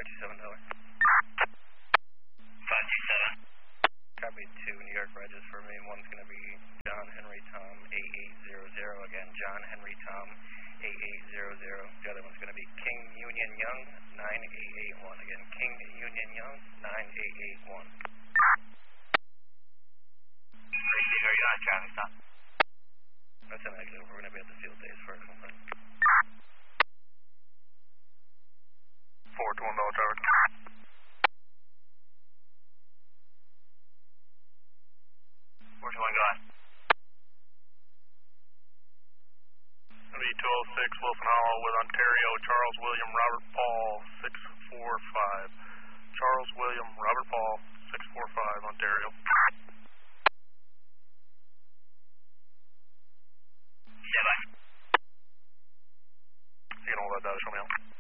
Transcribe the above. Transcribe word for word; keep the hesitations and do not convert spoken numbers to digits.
five two seven Delaware. five two seven. Copy two New York regis for me. One's going to be John Henry Tom eight eight zero zero. Again, John Henry Tom eight eight zero zero. The other one's going to be King Union Young nine eight eight one. Again, King Union Young nine eight eight one. Receive, are you on traffic stop? That's an exit. We're going to be at the field days for a complaint. four two one Dollar Tower. four two one, go ahead. V two oh six Wilson Hollow with Ontario, Charles William Robert Paul six four five. Charles William Robert Paul six four five, Ontario. Stand by. You can hold that data, show me out.